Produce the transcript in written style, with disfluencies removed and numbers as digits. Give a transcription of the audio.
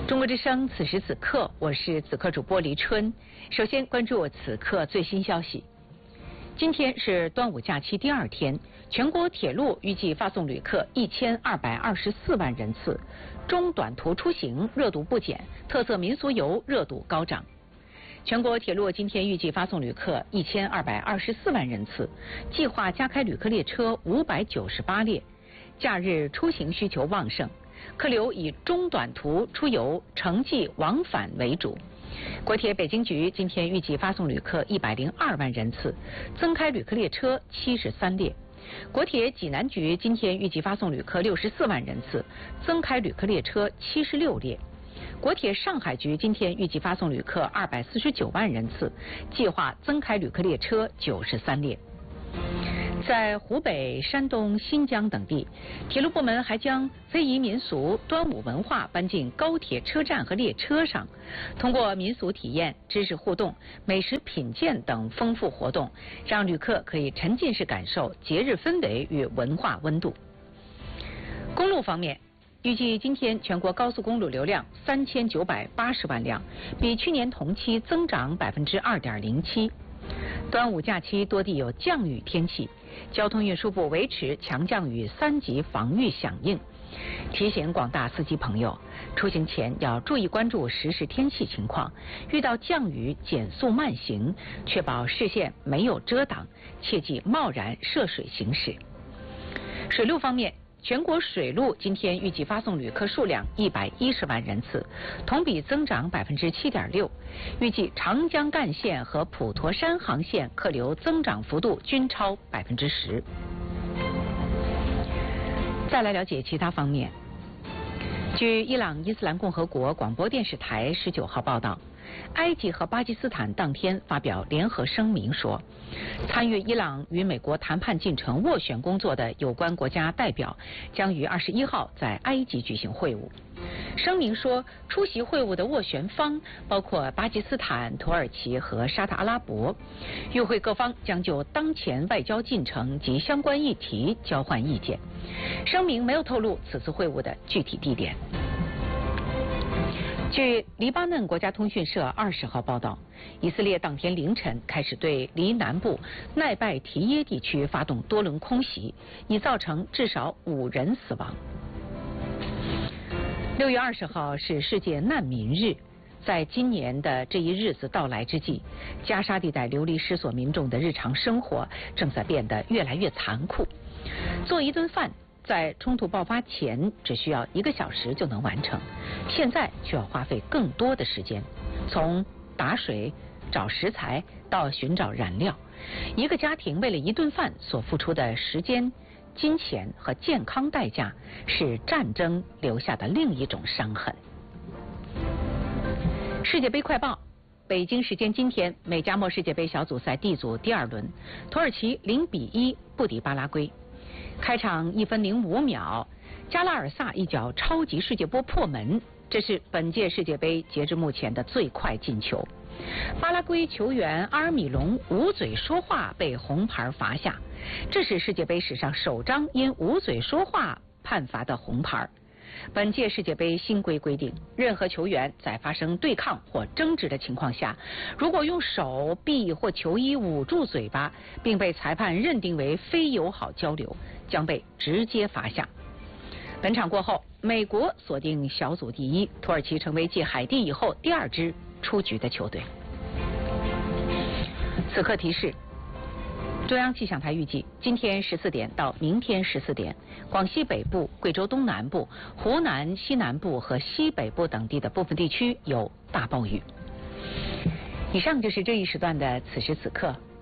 中国之声此时此刻，我是此刻主播黎春。首先关注此刻最新消息。今天是端午假期第2天，全国铁路预计发送旅客1224万人次，中短途出行热度不减，特色民俗游热度高涨。全国铁路今天预计发送旅客1224万人次，计划加开旅客列车598列，假日出行需求旺盛。客流以中短途出游、城际往返为主。国铁北京局今天预计发送旅客102万人次，增开旅客列车73列。国铁济南局今天预计发送旅客64万人次，增开旅客列车76列。国铁上海局今天预计发送旅客249万人次，计划增开旅客列车93列。在湖北、山东、新疆等地，铁路部门还将非遗民俗、端午文化搬进高铁车站和列车上，通过民俗体验、知识互动、美食品鉴等丰富活动，让旅客可以沉浸式感受节日氛围与文化温度。公路方面，预计今天全国高速公路流量3980万辆，比去年同期增长2.07%。端午假期多地有降雨天气，交通运输部维持强降雨3级防御响应，提醒广大司机朋友，出行前要注意关注实时天气情况，遇到降雨减速慢行，确保视线没有遮挡，切忌贸然涉水行驶。水路方面，全国水路今天预计发送旅客数量110万人次，同比增长7.6%。预计长江干线和普陀山航线客流增长幅度均超10%。再来了解其他方面。据伊朗伊斯兰共和国广播电视台19号报道，埃及和巴基斯坦当天发表联合声明说，参与伊朗与美国谈判进程斡旋工作的有关国家代表将于21号在埃及举行会晤。声明说，出席会晤的斡旋方包括巴基斯坦、土耳其和沙特阿拉伯。与会各方将就当前外交进程及相关议题交换意见。声明没有透露此次会晤的具体地点。据黎巴嫩国家通讯社20号报道，以色列当天凌晨开始对黎南部奈拜提耶地区发动多轮空袭，已造成至少5人死亡。6月20号是世界难民日，在今年的这一日子到来之际，加沙地带流离失所民众的日常生活正在变得越来越残酷。做一顿饭在冲突爆发前只需要1个小时就能完成，现在却要花费更多的时间，从打水、找食材到寻找燃料。一个家庭为了一顿饭所付出的时间、金钱和健康代价，是战争留下的另一种伤痕。世界杯快报。北京时间今天，美加墨世界杯小组赛 D 组第2轮，土耳其0-1不敌巴拉圭。开场1分05秒，加拉尔萨一脚超级世界波破门，这是本届世界杯截至目前的最快进球。巴拉圭球员阿尔米隆捂嘴说话被红牌罚下，这是世界杯史上首张因捂嘴说话判罚的红牌。本届世界杯新规规定，任何球员在发生对抗或争执的情况下，如果用手臂或球衣捂住嘴巴，并被裁判认定为非友好交流，将被直接罚下。本场过后，美国锁定小组第1，土耳其成为继海地以后第2支出局的球队。此刻提示，中央气象台预计今天14点到明天14点，广西北部、贵州东南部、湖南西南部和西北部等地的部分地区有大暴雨。以上就是这一时段的此时此刻，